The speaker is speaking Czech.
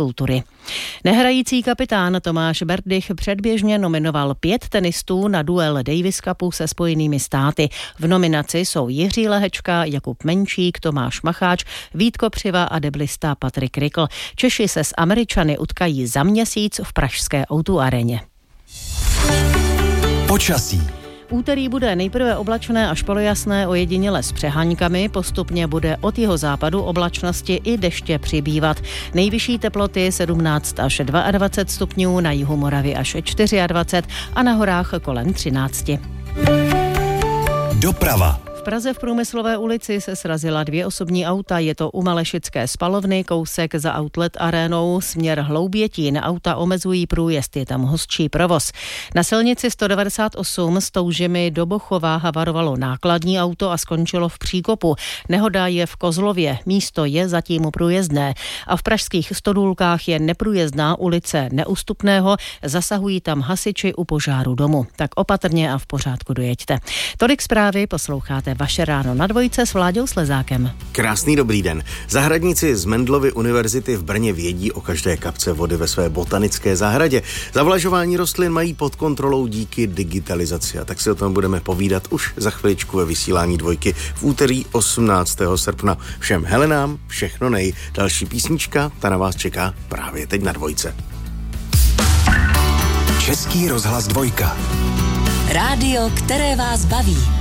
kultury. Nehrající kapitán Tomáš Berdych předběžně nominoval 5 tenistů na duel Davis Cupu se Spojenými státy. V nominaci jsou Jiří Lehečka, Jakub Menčík, Tomáš Macháč, Vít Kopřiva a deblista Patrik Rikl. Češi se s Američany utkají za měsíc v pražské O2 aréně. Počasí. Úterý bude nejprve oblačné až polojasné, ojediněle s přeháňkami, postupně bude od jihozápadu oblačnosti i deště přibývat. Nejvyšší teploty 17 až 22 stupňů, na jihu Moravy až 24 a na horách kolem 13. Doprava. V Praze v Průmyslové ulici se srazila 2 osobní auta, je to u Malešické spalovny, kousek za Outlet arénou, směr Hloubětín. Auta omezují průjezd, je tam hostší provoz. Na silnici 198 z Toužimy do Bochova havarovalo nákladní auto a skončilo v příkopu. Nehoda je v Kozlově, místo je zatím průjezdné. A v pražských Stodůlkách je neprůjezdná ulice Neústupného, zasahují tam hasiči u požáru domu. Tak opatrně a v pořádku dojeďte. Tolik zprávy, posloucháte Vaše ráno na Dvojce s Vláďou Slezákem. Krásný dobrý den. Zahradníci z Mendelovy univerzity v Brně vědí o každé kapce vody ve své botanické zahradě. Zavlažování rostlin mají pod kontrolou díky digitalizaci. A tak si o tom budeme povídat už za chviličku ve vysílání Dvojky v úterý 18. srpna. Všem Helenám všechno nej. Další písnička, ta na vás čeká právě teď na Dvojce. Český rozhlas Dvojka. Rádio, které vás baví.